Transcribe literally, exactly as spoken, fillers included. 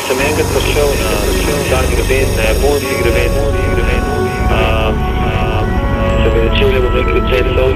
sem enkrat prišel na ta greben, na japonski greben, um, um, se mi začeli bom rekel, cel